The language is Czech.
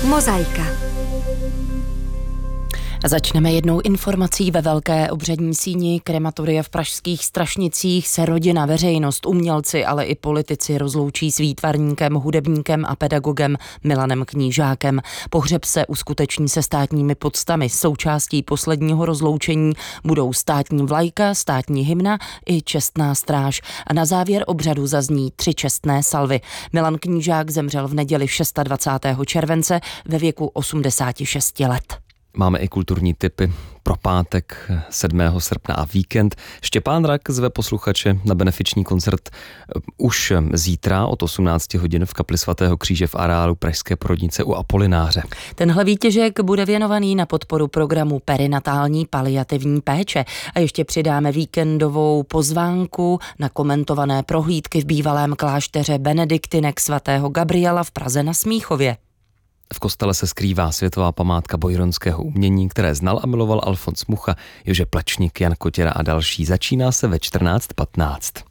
Mozaika. A začneme jednou informací. Ve Velké Obřadní síni krematoria v pražských Strašnicích se rodina, veřejnost, umělci, ale i politici rozloučí s výtvarníkem, hudebníkem a pedagogem Milanem Knížákem. Pohřeb se uskuteční se státními poctami. Součástí posledního rozloučení budou státní vlajka, státní hymna i čestná stráž. A na závěr obřadu zazní 3 čestné salvy. Milan Knížák zemřel v neděli 26. července ve věku 86 let. Máme i kulturní tipy pro pátek 7. srpna a víkend. Štěpán Rak zve posluchače na benefiční koncert už zítra od 18 hodin v kapli svatého Kříže v areálu Pražské porodnice u Apolináře. Tenhle výtěžek bude věnovaný na podporu programu perinatální paliativní péče. A ještě přidáme víkendovou pozvánku na komentované prohlídky v bývalém klášteře benediktinek svatého Gabriela v Praze na Smíchově. V kostele se skrývá světová památka bojronského umění, které znal a miloval Alfons Mucha, Jože Plačník, Jan Kotěra a další. Začíná se ve 14:15.